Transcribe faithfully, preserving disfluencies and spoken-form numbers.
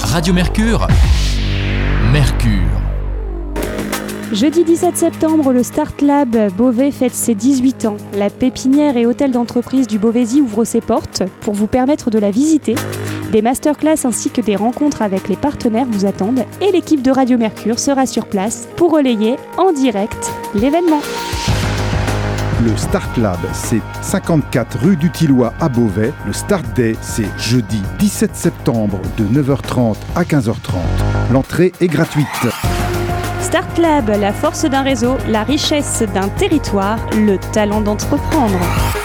Radio Mercure, Mercure. Jeudi dix-sept septembre, le Start Lab Beauvais fête ses dix-huit ans. La pépinière et hôtel d'entreprise du Beauvaisis ouvre ses portes pour vous permettre de la visiter. Des masterclass ainsi que des rencontres avec les partenaires vous attendent et l'équipe de Radio Mercure sera sur place pour relayer en direct l'événement. Le Start Lab, c'est cinquante-quatre rue du Thillois à Beauvais. Le Start Day, c'est jeudi dix-sept septembre de neuf heures trente à quinze heures trente. L'entrée est gratuite. Start Lab, la force d'un réseau, la richesse d'un territoire, le talent d'entreprendre.